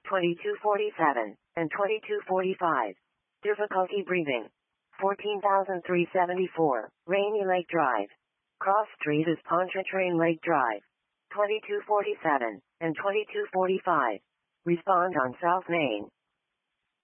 2247, and 2245. Difficulty breathing. 14,374, Rainy Lake Drive. Cross Street is Pontchartrain Lake Drive. 2247, and 2245. Respond on South Main.